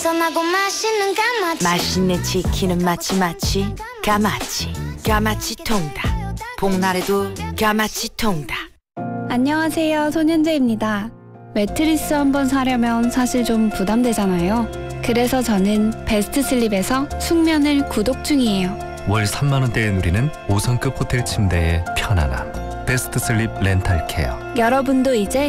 선하고 맛있는 까마치. 맛있는 치킨은 마치 까마치 통닭. 복날에도 까마치 통닭. 안녕하세요, 손현재입니다. 매트리스 한번 사려면 사실 좀 부담되잖아요. 그래서 저는 베스트슬립에서 숙면을 구독 중이에요. 월 3만 원대에 누리는 5성급 호텔 침대의 편안함. 베스트슬립 렌탈케어. 여러분도 이제